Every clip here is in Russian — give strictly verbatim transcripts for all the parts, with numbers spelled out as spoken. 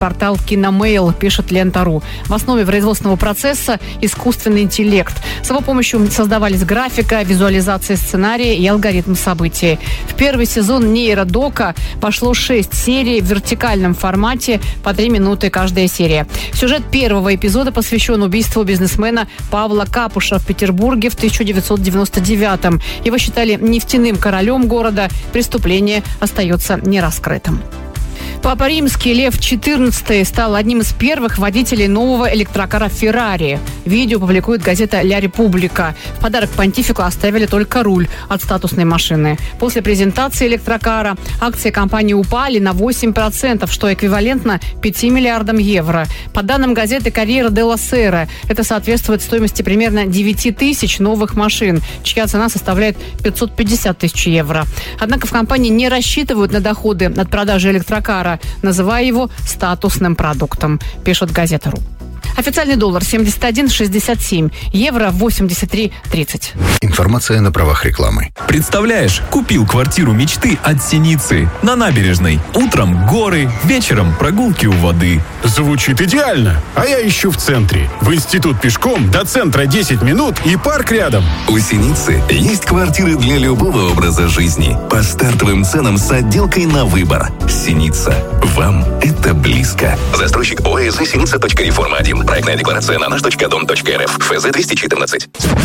Портал Киномейл, пишет Лента.ру. В основе производственного процесса искусственный интеллект. С его помощью создавались графика, визуализация сценария и алгоритм событий. В первый сезон нейродока пошло шесть серий в вертикальном формате по три минуты каждая серия. Сюжет первого эпизода посвящен убийству бизнесмена Павла Капуша в Петербурге в тысяча девятьсот девяносто девятом. Его считали нефтяным королем города. Преступление остается нераскрытым. Папа Римский Лев четырнадцатый стал одним из первых водителей нового электрокара «Феррари». Видео публикует газета «Ля Република». В подарок понтифику оставили только руль от статусной машины. После презентации электрокара акции компании упали на восемь процентов, что эквивалентно пяти миллиардам евро. По данным газеты «Корьера делла Сера», это соответствует стоимости примерно девяти тысяч новых машин, чья цена составляет пятьсот пятьдесят тысяч евро. Однако в компании не рассчитывают на доходы от продажи электрокара, называя его статусным продуктом, пишет газета.ру. Официальный доллар семьдесят один шестьдесят семь, евро восемьдесят три тридцать. Информация на правах рекламы. Представляешь, купил квартиру мечты от Синицы на набережной. Утром горы, вечером прогулки у воды. Звучит идеально. А я ищу в центре. В институт пешком, до центра десять минут и парк рядом. У Синицы есть квартиры для любого образа жизни. По стартовым ценам с отделкой на выбор. Синица. Вам это близко. Застройщик ОАЭ Синица. Реформа один. Проектная декларация на наш точка дом точка эр эф. ФЗ двести четырнадцать.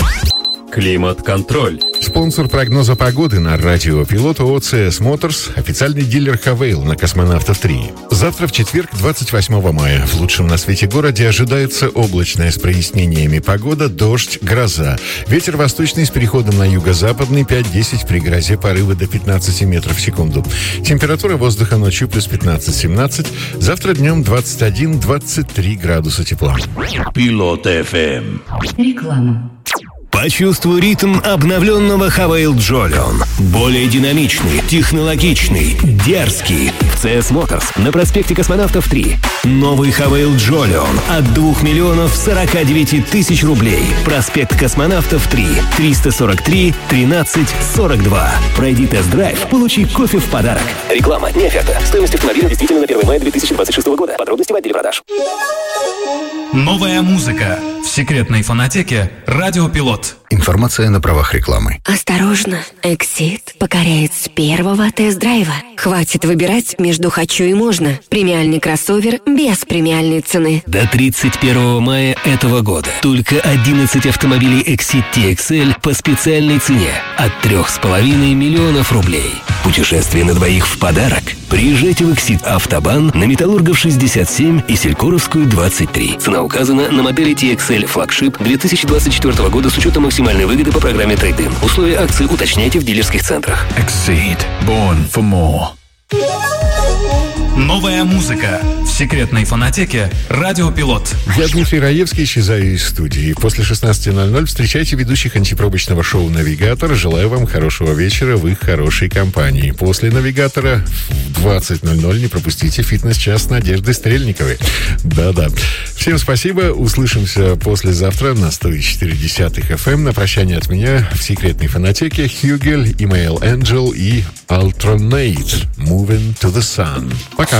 Климат-контроль. Спонсор прогноза погоды на радио Пилот ООО «си эс Моторс», официальный дилер «Хавейл» на Космонавтов три. Завтра в четверг, двадцать восьмого мая, в лучшем на свете городе ожидается облачная с прояснениями погода, дождь, гроза. Ветер восточный с переходом на юго-западный пять-десять, при грозе порывы до пятнадцати метров в секунду. Температура воздуха ночью плюс пятнадцать-семнадцать. Завтра днем двадцать один - двадцать три градуса тепла. Пилот эф эм. Реклама. Почувствуй ритм обновленного Хавейл Джолион. Более динамичный, технологичный, дерзкий. В си эс Motors на проспекте Космонавтов три. Новый Хавейл Джолион от двух миллионов сорока девяти тысяч рублей. Проспект Космонавтов три. триста сорок три тринадцать сорок два. Пройди тест-драйв, получи кофе в подарок. Реклама, не оферта. Стоимость автомобиля действительно на первого мая две тысячи двадцать шестого года. Подробности в отделе продаж. Новая музыка в секретной фонотеке «Радио Пилот». Информация на правах рекламы. Осторожно, Эксид покоряет с первого тест-драйва. Хватит выбирать между «хочу» и «можно». Премиальный кроссовер без премиальной цены. До тридцать первого мая этого года только одиннадцать автомобилей Exit ти экс эль по специальной цене от трех с половиной миллионов рублей. Путешествие на двоих в подарок. Приезжайте в Exit Автобан на Металлургов шестьдесят семь и Селькоровскую двадцать три. Цена указана на модели ти экс эль флагшип две тысячи двадцать четвёртого года с учетом максимальной выгоды по программе трейд-ин. Условия акции уточняйте в дилерских центрах. Exceed. Born for more. Новая музыка в секретной фонотеке «Радио Пилот». Я Дмитрий Раевский, исчезаю из студии. После шестнадцати ноль-ноль встречайте ведущих антипробочного шоу «Навигатор». Желаю вам хорошего вечера в их хорошей компании. После «Навигатора» в двадцать ноль-ноль не пропустите «Фитнес-час» с Надеждой Стрельниковой. Да-да. Всем спасибо. Услышимся послезавтра на сто четыре десятых эф эм. На прощание от меня в секретной фонотеке Хьюгель, Email Angel и Altronate. Moving to the Sun. Пока.